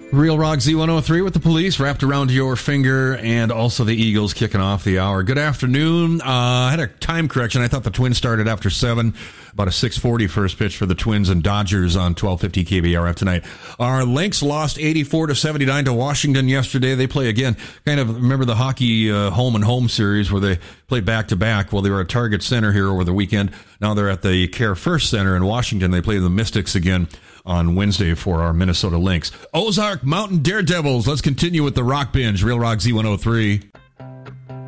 Real Rock Z103 with the Police wrapped around your finger, and also the Eagles kicking off the hour. Good afternoon. I had a time correction. I thought the Twins started after 7, about a 6:40 first pitch for the Twins and Dodgers on 1250 KBRF tonight. Our Lynx lost 84-79 to Washington yesterday. They play again. Kind of remember the hockey home and home series where they played back-to-back. Well, they were at Target Center here over the weekend. Now they're at the Care First Center in Washington. They play the Mystics again on Wednesday for our Minnesota Lynx. Ozark Mountain Daredevils. Let's continue with the Rock Binge. Real Rock Z103.